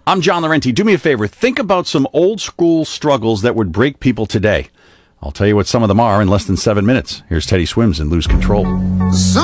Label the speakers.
Speaker 1: I'm John Laurenti. Do me a favor. Think about some old school struggles that would break people today. I'll tell you what some of them are in less than 7 minutes. Here's Teddy Swims and Lose Control.